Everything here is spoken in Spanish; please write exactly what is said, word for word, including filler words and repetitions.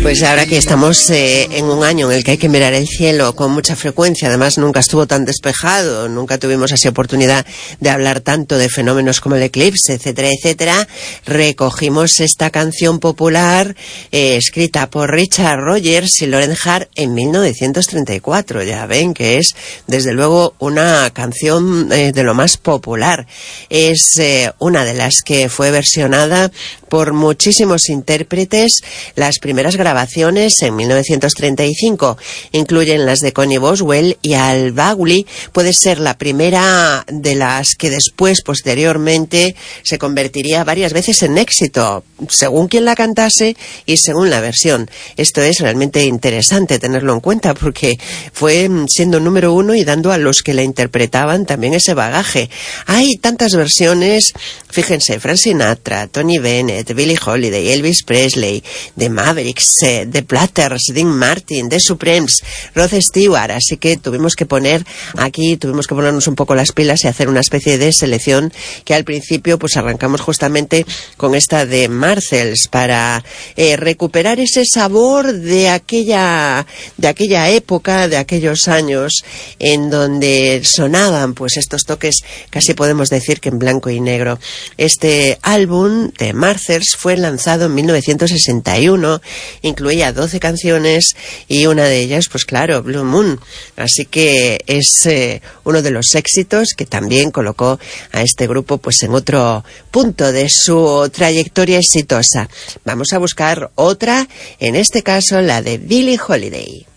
Pues ahora que estamos eh, en un año en el que hay que mirar el cielo con mucha frecuencia, además nunca estuvo tan despejado, nunca tuvimos así oportunidad de hablar tanto de fenómenos como el eclipse, etcétera, etcétera, recogimos esta canción popular eh, escrita por Richard Rogers y Loren Hart en mil novecientos treinta y cuatro. Ya ven que es desde luego una canción eh, de lo más popular. Es eh, una de las que fue versionada por muchísimos intérpretes. Las primeras grabaciones en mil novecientos treinta y cinco incluyen las de Connie Boswell y Al Bowlly. Puede ser la primera de las que después, posteriormente, se convertiría varias veces en éxito, según quien la cantase y según la versión. Esto es realmente interesante tenerlo en cuenta porque fue siendo número uno y dando a los que la interpretaban también ese bagaje. Hay tantas versiones, fíjense, Frank Sinatra, Tony Bennett, Billie Holiday, Elvis Presley, The Mavericks, eh, The Platters, Dean Martin, The Supremes, Rod Stewart, así que tuvimos que poner aquí, tuvimos que ponernos un poco las pilas y hacer una especie de selección que al principio pues arrancamos justamente con esta de Marcells para eh, recuperar ese sabor de aquella de aquella época, de aquellos años en donde sonaban pues estos toques, casi podemos decir que en blanco y negro. Este álbum de Marcells fue lanzado en mil novecientos sesenta y uno, incluía doce canciones y una de ellas, pues claro, Blue Moon. Así que es eh, uno de los éxitos que también colocó a este grupo pues en otro punto de su trayectoria exitosa. Vamos a buscar otra, en este caso la de Billie Holiday.